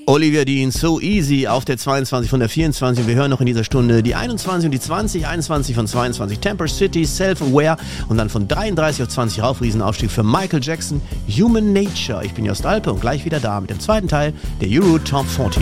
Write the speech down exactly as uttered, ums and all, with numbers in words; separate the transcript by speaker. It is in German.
Speaker 1: Olivia Dean, So Easy auf der zweiundzwanzig von der vierundzwanzig. Wir hören noch in dieser Stunde die einundzwanzig und die zwanzig, einundzwanzig von zweiundzwanzig. Temper City, Self-Aware und dann von dreiunddreißig auf zwanzig rauf. Riesenaufstieg für Michael Jackson, Human Nature. Ich bin Jost Alpe und gleich wieder da mit dem zweiten Teil der Euro Top vierzig.